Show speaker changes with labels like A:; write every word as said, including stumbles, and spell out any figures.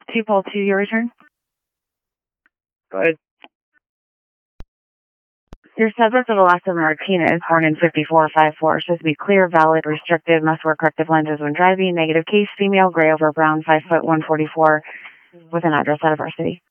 A: Two Pole two, your return.
B: Go ahead.
A: Your subject of Alaska Martina is born in fifty-four five four. Supposed to be clear, valid, restricted, must wear corrective lenses when driving. Negative case, female, gray over brown, five foot one forty-four, with an address out of our city.